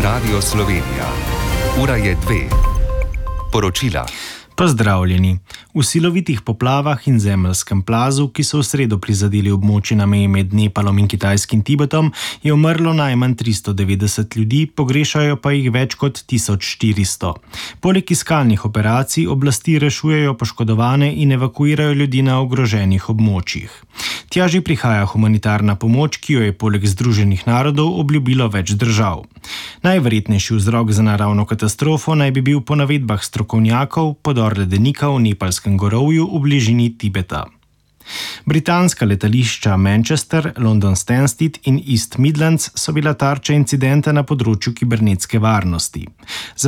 Radio Slovenija. Ura je 2. Poročila. Pozdravljeni. V silovitih poplavah in zemeljskem plazu, ki so v sredo prizadeli območje na meji med Nepalom in kitajskim Tibetom, je umrlo najmanj 390 ljudi, pogrešajo pa jih več kot 1400. Poleg iskalnih operacij oblasti rešujejo poškodovane in evakuirajo ljudi na ogroženih območjih. Tja že prihaja humanitarna pomoč, ki jo je poleg Združenih narodov obljubilo več držav. Najverjetnejši vzrok za naravno katastrofo naj bi bil po navedbah strokovnjakov podor ledenika v Nepalskem gorovju v bližini Tibeta. Britanska letališča Manchester, London Stansted in East Midlands so bila tarča incidenta na področju kibernetske varnosti.